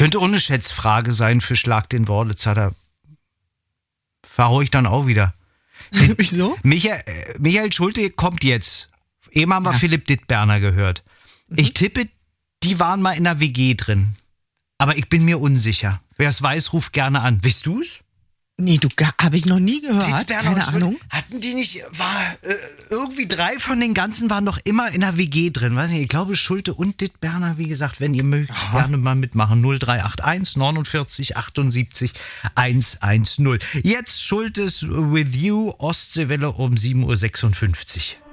Könnte auch eine Schätzfrage sein für Schlag den Worlitzer. Da verhaue ich dann auch wieder. Wieso? Michael Schulte kommt jetzt. Eben haben wir Philipp Dittberner gehört. Ich tippe, die waren mal in einer WG drin. Aber ich bin mir unsicher. Wer es weiß, ruft gerne an. Weißt du's? Nee, habe ich noch nie gehört. Dittberner Keine Ahnung. Hatten die nicht, irgendwie 3 von den ganzen waren noch immer in einer WG drin. Weiß nicht, ich glaube Schulte und Dittberner, wie gesagt, wenn ihr mögt, gerne mal mitmachen. 0381 49 78 110. Jetzt Schultes With You, Ostseewelle um 7.56 Uhr.